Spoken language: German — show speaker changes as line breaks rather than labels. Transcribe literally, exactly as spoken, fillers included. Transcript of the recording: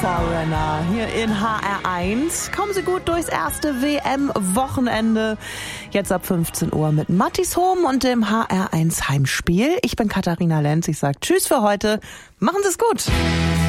Foreigner hier in H R eins. Kommen Sie gut durchs erste W M-Wochenende. Jetzt ab fünfzehn Uhr mit Mattis Home und dem H R eins Heimspiel. Ich bin Katharina Lenz. Ich sage Tschüss für heute. Machen Sie es gut.